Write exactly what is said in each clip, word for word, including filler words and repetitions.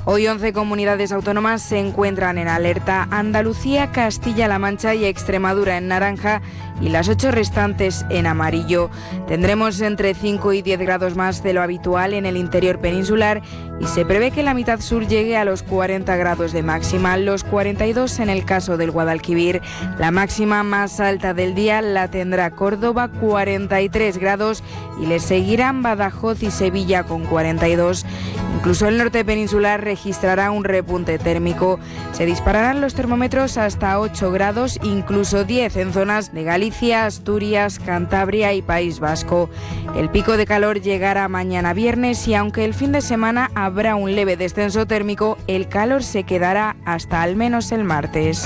Hoy once comunidades autónomas se encuentran en alerta: Andalucía, Castilla-La Mancha y Extremadura en naranja y las ocho restantes en amarillo. Tendremos entre cinco y diez grados más de lo habitual en el interior peninsular y se prevé que la mitad sur llegue a los cuarenta grados de máxima, los cuarenta y dos en el caso del Guadalquivir. La máxima más alta del día la tendrá Córdoba, cuarenta y tres grados, y le seguirán Badajoz y Sevilla con cuarenta y dos. Incluso el norte peninsular registrará un repunte térmico. Se dispararán los termómetros hasta ocho grados, incluso diez en zonas de Galicia, Asturias, Cantabria y País Vasco. El pico de calor llegará mañana viernes y aunque el fin de semana habrá un leve descenso térmico, el calor se quedará hasta al menos el martes.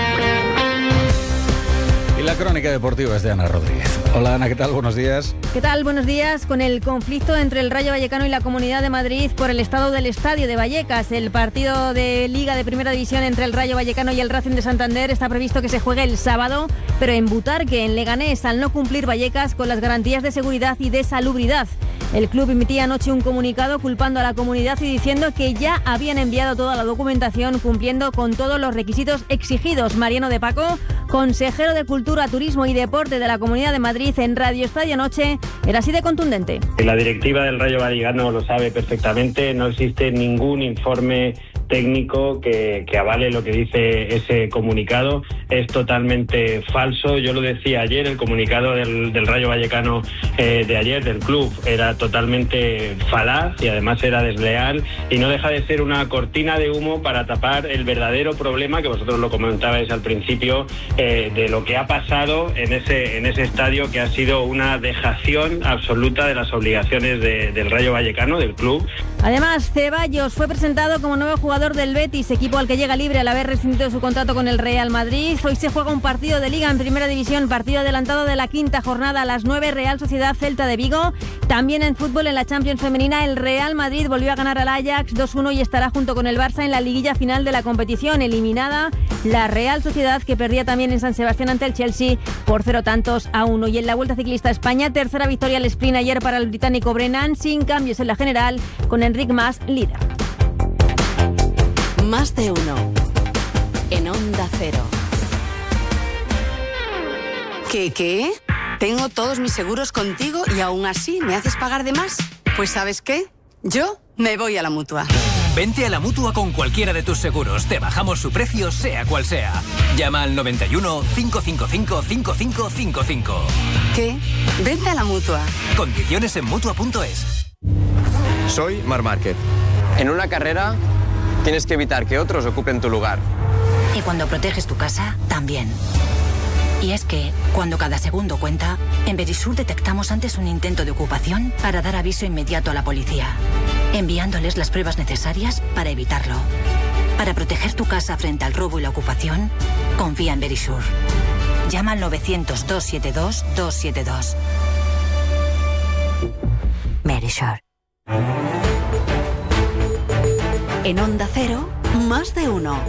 Y la crónica deportiva es de Ana Rodríguez. Hola Ana, ¿qué tal? Buenos días. ¿Qué tal? Buenos días. Con el conflicto entre el Rayo Vallecano y la Comunidad de Madrid por el estado del estadio de Vallecas, el partido de Liga de Primera División entre el Rayo Vallecano y el Racing de Santander está previsto que se juegue el sábado, pero en Butarque, en Leganés, al no cumplir Vallecas con las garantías de seguridad y de salubridad. El club emitía anoche un comunicado culpando a la comunidad y diciendo que ya habían enviado toda la documentación cumpliendo con todos los requisitos exigidos. Mariano de Paco, consejero de Cultura, Turismo y Deporte de la Comunidad de Madrid, en Radio Estadio Noche, era así de contundente. La directiva del Rayo Vallecano lo sabe perfectamente, no existe ningún informe técnico que, que avale lo que dice ese comunicado. Es totalmente falso. Yo lo decía ayer, el comunicado del, del Rayo Vallecano eh, de ayer, del club, era totalmente falaz y además era desleal y no deja de ser una cortina de humo para tapar el verdadero problema que vosotros lo comentabais al principio, eh, de lo que ha pasado en ese, en ese estadio, que ha sido una dejación absoluta de las obligaciones de, del Rayo Vallecano, del club. Además, Ceballos fue presentado como nuevo jugador del Betis, equipo al que llega libre al haber rescindido su contrato con el Real Madrid. Hoy se juega un partido de Liga en Primera División, partido adelantado de la quinta jornada a las nueve, Real Sociedad Celta de Vigo. También en fútbol, en la Champions femenina, el Real Madrid volvió a ganar al Ajax dos uno y estará junto con el Barça en la liguilla final de la competición. Eliminada la Real Sociedad, que perdía también en San Sebastián ante el Chelsea por cero tantos a uno. Y en la Vuelta Ciclista a España, tercera victoria al sprint ayer para el británico Brennan, sin cambios en la general, con Enric Mas líder. Más de uno en Onda Cero. ¿Qué, qué? Tengo todos mis seguros contigo y aún así me haces pagar de más. Pues ¿sabes qué? Yo me voy a la Mutua. Vente a la Mutua con cualquiera de tus seguros. Te bajamos su precio, sea cual sea. Llama al noventa y uno, cinco cinco cinco, cinco cinco cinco cinco. ¿Qué? Vente a la Mutua. Condiciones en Mutua punto es. Soy Marc Márquez. En una carrera tienes que evitar que otros ocupen tu lugar. Y cuando proteges tu casa, también. Y es que, cuando cada segundo cuenta, en Verisur detectamos antes un intento de ocupación para dar aviso inmediato a la policía, enviándoles las pruebas necesarias para evitarlo. Para proteger tu casa frente al robo y la ocupación, confía en Verisur. Llama al novecientos, doscientos setenta y dos, doscientos setenta y dos. Verisur. En Onda Cero, más de uno.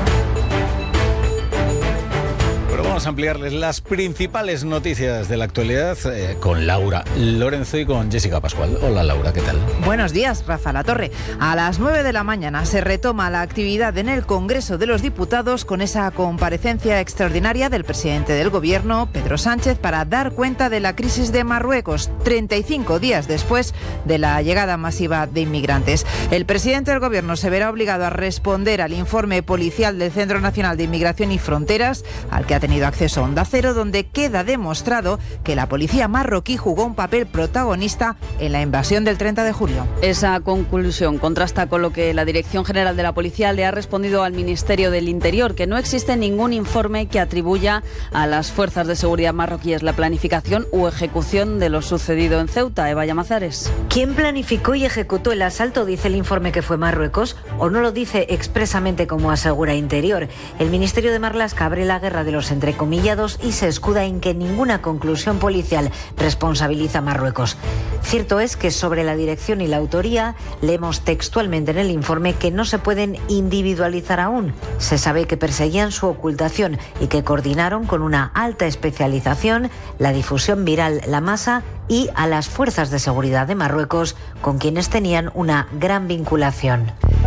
Pero vamos a ampliarles las principales noticias de la actualidad eh, con Laura Lorenzo y con Jessica Pascual. Hola Laura, ¿qué tal? Buenos días, Rafa La Torre. A las nueve de la mañana se retoma la actividad en el Congreso de los Diputados con esa comparecencia extraordinaria del presidente del Gobierno, Pedro Sánchez, para dar cuenta de la crisis de Marruecos, treinta y cinco días después de la llegada masiva de inmigrantes. El presidente del Gobierno se verá obligado a responder al informe policial del Centro Nacional de Inmigración y Fronteras, al que ha tenido acceso Onda Cero, donde queda demostrado que la policía marroquí jugó un papel protagonista en la invasión del treinta de julio. Esa conclusión contrasta con lo que la Dirección General de la Policía le ha respondido al Ministerio del Interior, que no existe ningún informe que atribuya a las fuerzas de seguridad marroquíes la planificación u ejecución de lo sucedido en Ceuta. Eva Llamazares. ¿Quién planificó y ejecutó el asalto? ¿Dice el informe que fue Marruecos o no lo dice expresamente como asegura Interior? El Ministerio de Marlaska abre la guerra de los entrecomillados y se escuda en que ninguna conclusión policial responsabiliza a Marruecos. Cierto es que sobre la dirección y la autoría leemos textualmente en el informe que no se pueden individualizar aún. Se sabe que perseguían su ocultación y que coordinaron con una alta especialización la difusión viral, la masa y a las fuerzas de seguridad de Marruecos, con quienes tenían una gran vinculación.